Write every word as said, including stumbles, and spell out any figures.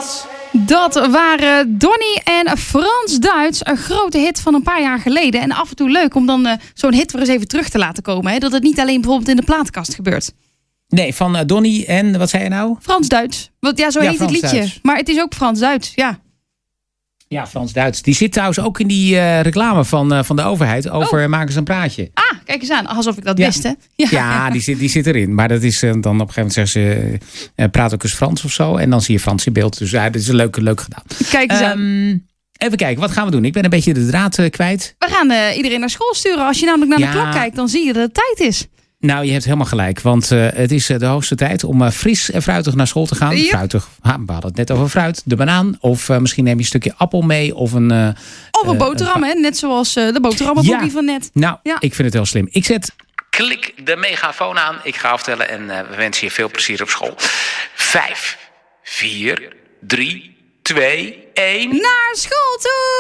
was. Dat waren Donny en Frans Duits. Een grote hit van een paar jaar geleden. En af en toe leuk om dan uh, zo'n hit weer eens even terug te laten komen. Hè? Dat het niet alleen bijvoorbeeld in de platenkast gebeurt. Nee, van uh, Donny en wat zei je nou? Frans Duits. Want ja, zo ja, heet Frans het liedje. Duits. Maar het is ook Frans Duits, ja. Ja, Frans Duits. Die zit trouwens ook in die uh, reclame van, uh, van de overheid over oh. Maken ze een praatje. Ah, kijk eens aan. Alsof ik dat ja. wist, hè? Ja, ja die, zit, die zit erin. Maar dat is uh, dan op een gegeven moment zeggen ze... Uh, praat ook eens Frans of zo. En dan zie je Frans in beeld. Dus ja, dat is een leuk, leuk gedaan. Kijk eens um, aan. Even kijken, wat gaan we doen? Ik ben een beetje de draad uh, kwijt. We gaan uh, iedereen naar school sturen. Als je namelijk naar ja. de klok kijkt, dan zie je dat het tijd is. Nou, je hebt helemaal gelijk. Want uh, het is uh, de hoogste tijd om uh, fris en fruitig naar school te gaan. Ja. Fruitig, ha, we hadden het net over fruit. De banaan. Of uh, misschien neem je een stukje appel mee. Of een, uh, of een uh, boterham, hè? Net zoals uh, de boterhammenbokkie ja. van net. Nou, ja. ik vind het heel slim. Ik zet klik de megafoon aan. Ik ga aftellen en uh, we wensen je veel plezier op school. Vijf, vier, drie, twee, één. Naar school toe!